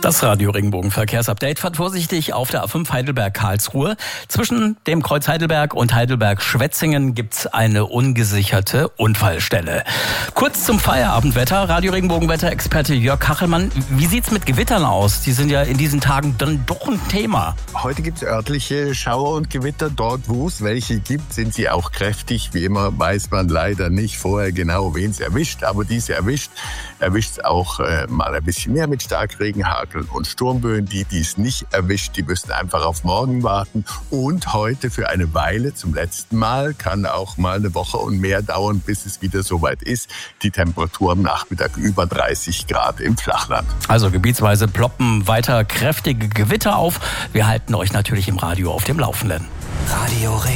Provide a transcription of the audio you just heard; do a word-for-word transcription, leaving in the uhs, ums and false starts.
Das Radio Regenbogen Verkehrsupdate fährt vorsichtig auf der A fünf Heidelberg-Karlsruhe. Zwischen dem Kreuz Heidelberg und Heidelberg-Schwetzingen gibt's eine ungesicherte Unfallstelle. Kurz zum Feierabendwetter. Radio Regenbogen-Wetterexperte Jörg Kachelmann. Wie sieht's mit Gewittern aus? Die sind ja in diesen Tagen dann doch ein Thema. Heute gibt's örtliche Schauer und Gewitter. Dort, wo es welche gibt, sind sie auch kräftig. Wie immer weiß man leider nicht vorher genau, wen es erwischt. Aber diese erwischt, erwischt es auch äh, mal ein bisschen mehr mit Starkregen, Hagel und Sturmböen. Die, die es nicht erwischt, die müssen einfach auf morgen warten. Und heute für eine Weile zum letzten Mal, kann auch mal eine Woche und mehr dauern, bis es wieder soweit ist. Die Temperatur am Nachmittag über dreißig Grad im Flachland. Also gebietsweise ploppen weiter kräftige Gewitter auf. Wir halten euch natürlich im Radio auf dem Laufenden. Radio Regen.